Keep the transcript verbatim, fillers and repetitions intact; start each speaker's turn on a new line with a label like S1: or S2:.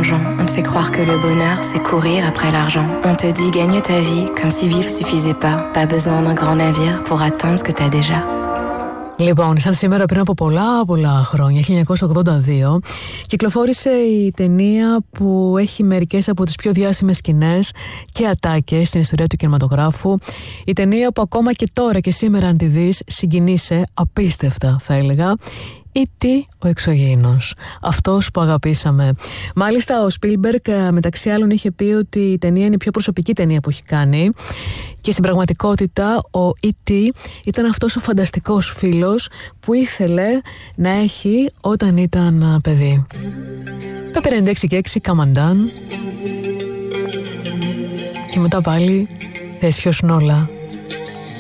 S1: plongeon. On te fait croire que le bonheur, c'est courir après l'argent. On te dit gagne ta vie, comme si vivre suffisait pas. Pas besoin d'un grand navire pour atteindre ce que t'as déjà.
S2: Λοιπόν, σαν σήμερα πριν από πολλά πολλά χρόνια, χίλια εννιακόσια ογδόντα δύο, κυκλοφόρησε η ταινία που έχει μερικές από τις πιο διάσημες σκηνές και ατάκες στην ιστορία του κινηματογράφου. Η ταινία που ακόμα και τώρα και σήμερα αν τη δεις συγκινείσαι απίστευτα θα έλεγα. Ή τι ο εξωγήινος, αυτός που αγαπήσαμε. Μάλιστα ο Σπίλμπεργκ μεταξύ άλλων είχε πει ότι η ταινία είναι η πιο προσωπική ταινία που έχει κάνει και στην πραγματικότητα ο Ι Τι ήταν αυτός ο φανταστικός φίλος που ήθελε να έχει όταν ήταν παιδί. Πέπε ενενήντα έξι και έξι Καμαντάν και μετά πάλι θα ισιώσουν όλα.